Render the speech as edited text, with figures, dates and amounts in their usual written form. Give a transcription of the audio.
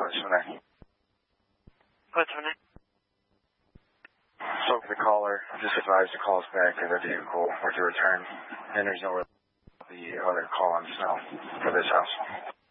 What's her name? What's her name? Spoke to the caller. Just advised to call us back to the vehicle or to return. And there's no the other call on snow for this house.